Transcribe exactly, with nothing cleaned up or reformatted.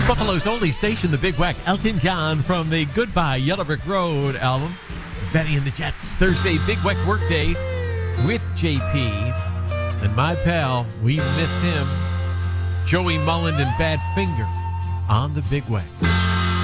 Buffalo's only station, the Big Wack. Elton John from the Goodbye Yellow Brick Road album. Benny and the Jets, Thursday, Big Wack Workday with J P. And my pal, we miss him, Joey Mullen and Badfinger on the Big Wack.